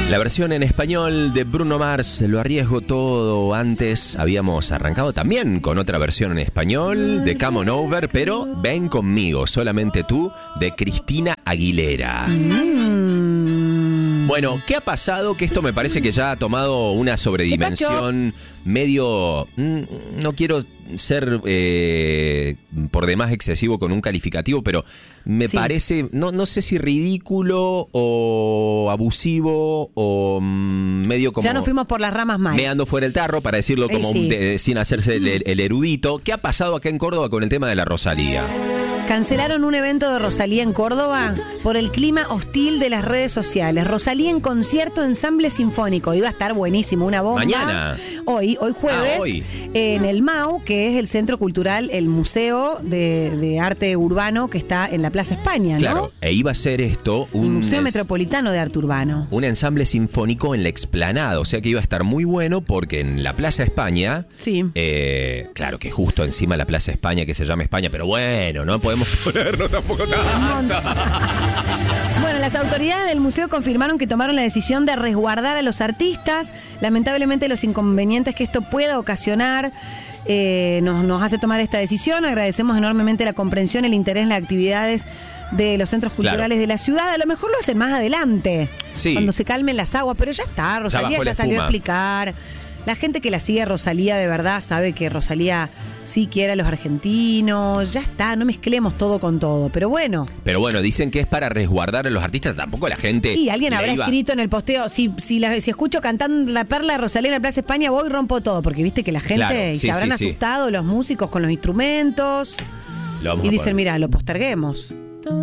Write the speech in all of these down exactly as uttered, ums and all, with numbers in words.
La versión en español de Bruno Mars, Lo arriesgo todo. Antes habíamos arrancado también con otra versión en español de Come On Over, pero Ven Conmigo, Solamente Tú, de Cristina Aguilera. Mm. Bueno, ¿qué ha pasado? Que esto me parece que ya ha tomado una sobredimensión medio... No quiero ser eh, por demás excesivo con un calificativo, pero me sí. parece, no, no sé si ridículo o abusivo o mm, medio como... Ya nos fuimos por las ramas mal. Meando fuera el tarro, para decirlo como sí. de, sin hacerse el, el erudito. ¿Qué ha pasado acá en Córdoba con el tema de la Rosalía? Cancelaron un evento de Rosalía en Córdoba por el clima hostil de las redes sociales. Rosalía en concierto ensamble sinfónico. Iba a estar buenísimo, una bomba. Mañana. Hoy, hoy jueves, ah, hoy. en el M A U, que es el Centro Cultural, el Museo de, de Arte Urbano que está en la Plaza España, ¿no? Claro, e iba a ser esto un... El Museo es, Metropolitano de Arte Urbano. Un ensamble sinfónico en la explanada, o sea que iba a estar muy bueno porque en la Plaza España... Sí. Eh, claro que justo encima de la Plaza España, que se llama España, pero bueno, no podemos ponernos tampoco tanto. Bueno, las autoridades del museo confirmaron que tomaron la decisión de resguardar a los artistas. Lamentablemente los inconvenientes que esto pueda ocasionar eh, nos, nos hace tomar esta decisión. Agradecemos enormemente la comprensión, el interés en las actividades de los centros culturales claro. de la ciudad. A lo mejor lo hacen más adelante, sí. cuando se calmen las aguas, pero ya está, Rosalía ya, ya salió a explicar. La gente que la sigue a Rosalía de verdad sabe que Rosalía sí quiere a los argentinos, ya está, no mezclemos todo con todo, pero bueno. Pero bueno, dicen que es para resguardar a los artistas, tampoco la gente... Y alguien habrá iba... escrito en el posteo, si si, la, si escucho cantando La Perla de Rosalía en la Plaza España, voy y rompo todo, porque viste que la gente, claro, y sí, se habrán sí, asustado sí. los músicos con los instrumentos, y dicen, mira, lo posterguemos.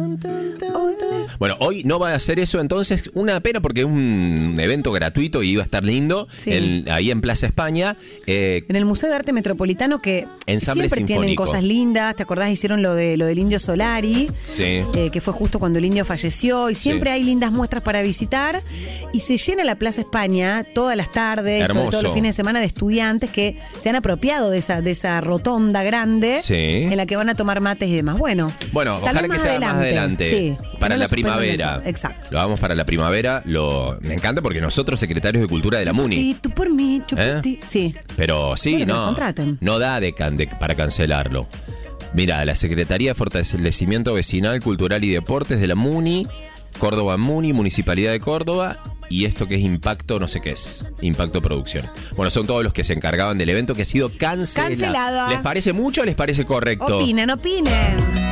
Bueno, hoy no va a hacer eso, entonces una pena porque es un evento gratuito y iba a estar lindo, sí. en, ahí en Plaza España. Eh, en el Museo de Arte Metropolitano, que siempre sinfónico. Tienen cosas lindas, ¿te acordás? Hicieron lo de lo del Indio Solari, sí. eh, que fue justo cuando el indio falleció, y siempre sí. hay lindas muestras para visitar, y se llena la Plaza España todas las tardes, Hermoso. sobre todo los fines de semana, de estudiantes que se han apropiado de esa, de esa rotonda grande, sí. en la que van a tomar mates y demás. Bueno, bueno ojalá que sea adelante. más adelante. Sí. Para no la primavera. Exacto. Lo vamos para la primavera. Lo, me encanta porque nosotros, secretarios de Cultura de la MUNI. Sí, tú por mí, yo ¿Eh? por ti. Sí. Pero sí, bueno, no. No da de, de, para cancelarlo. Mira, la Secretaría de Fortalecimiento Vecinal, Cultural y Deportes de la MUNI, Córdoba MUNI, Municipalidad de Córdoba. Y esto que es Impacto, no sé qué es, Impacto Producciones. Bueno, son todos los que se encargaban del evento que ha sido cancelado. Cancelado. ¿Les parece mucho o les parece correcto? Opinen, opinen.